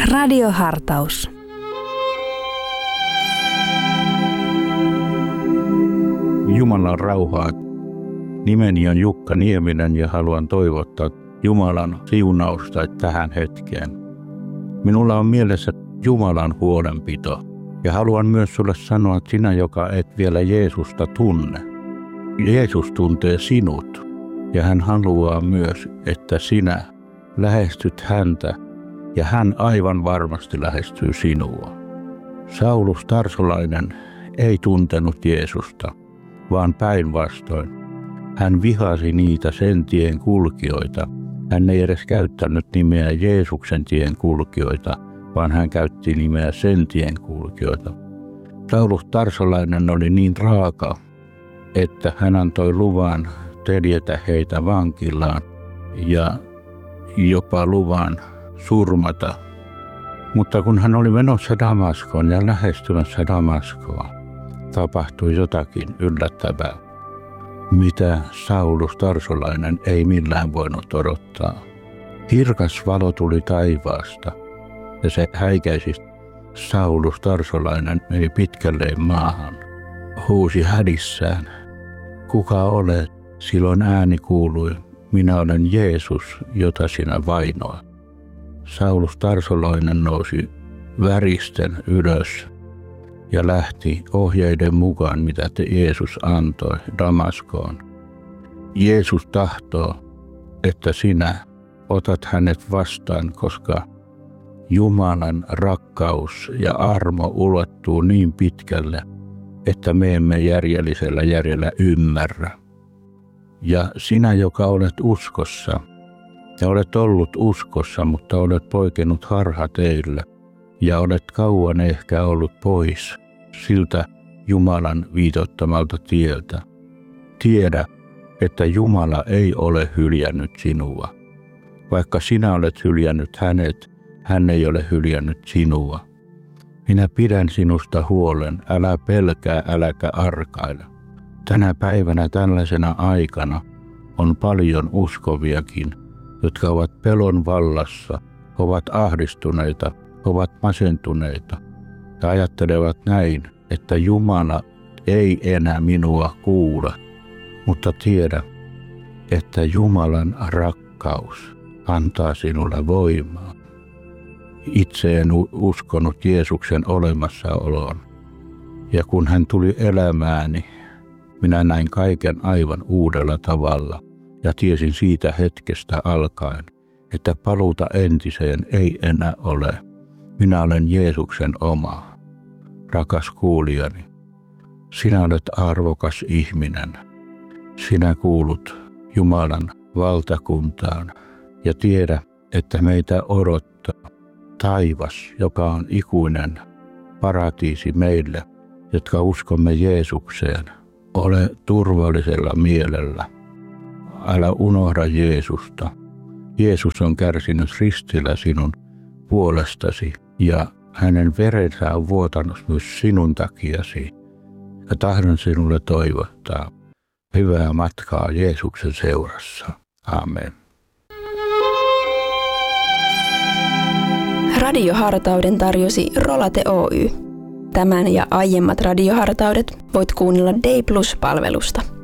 Radiohartaus. Jumalan rauhaa. Nimeni on Jukka Nieminen ja haluan toivottaa Jumalan siunausta tähän hetkeen. Minulla on mielessä Jumalan huolenpito ja haluan myös sulle sanoa, että sinä, joka et vielä Jeesusta tunne. Jeesus tuntee sinut ja hän haluaa myös, että sinä lähestyt häntä ja hän aivan varmasti lähestyy sinua. Saulus Tarsolainen ei tuntenut Jeesusta, vaan päinvastoin. Hän vihasi niitä sen tien kulkijoita. Hän ei edes käyttänyt nimeä Jeesuksen tien kulkijoita, vaan hän käytti nimeä sen tien kulkijoita. Saulus Tarsolainen oli niin raaka, että hän antoi luvan teljetä heitä vankilaan ja jopa luvan surmata. Mutta kun hän oli menossa Damaskoon ja lähestymässä Damaskoa, tapahtui jotakin yllättävää, mitä Saulus Tarsolainen ei millään voinut odottaa. Kirkas valo tuli taivaasta ja se häikäisi Saulus Tarsolainen meni pitkälleen maahan. Huusi hädissään, kuka olet? Silloin ääni kuului, minä olen Jeesus, jota sinä vainoat. Saulus Tarsolainen nousi väristen ylös ja lähti ohjeiden mukaan, mitä Jeesus antoi Damaskoon. Jeesus tahtoo, että sinä otat hänet vastaan, koska Jumalan rakkaus ja armo ulottuu niin pitkälle, että me emme järjellisellä järjellä ymmärrä. Ja sinä, joka olet uskossa ja olet ollut uskossa, mutta olet poikennut harhateillä ja olet kauan ehkä ollut pois siltä Jumalan viitoittamalta tieltä. Tiedä, että Jumala ei ole hyljännyt sinua. Vaikka sinä olet hyljännyt hänet, hän ei ole hyljännyt sinua. Minä pidän sinusta huolen, älä pelkää, äläkä arkaile. Tänä päivänä tällaisena aikana on paljon uskoviakin, jotka ovat pelon vallassa, ovat ahdistuneita, ovat masentuneita ja ajattelevat näin, että Jumala ei enää minua kuule. Mutta tiedä, että Jumalan rakkaus antaa sinulle voimaa. Itse en uskonut Jeesuksen olemassaoloon. Ja kun hän tuli elämääni, minä näin kaiken aivan uudella tavalla ja tiesin siitä hetkestä alkaen, että paluuta entiseen ei enää ole. Minä olen Jeesuksen oma. Rakas kuulijani, sinä olet arvokas ihminen. Sinä kuulut Jumalan valtakuntaan ja tiedä, että meitä odottaa taivas, joka on ikuinen paratiisi meille, jotka uskomme Jeesukseen. Ole turvallisella mielellä. Älä unohda Jeesusta. Jeesus on kärsinyt ristillä sinun puolestasi ja hänen verensä on vuotanut myös sinun takiasi. Ja tahdon sinulle toivottaa hyvää matkaa Jeesuksen seurassa. Amen. Radiohartauden tarjosi Rolate Oy. Tämän ja aiemmat radiohartaudet voit kuunnella Day Plus-palvelusta.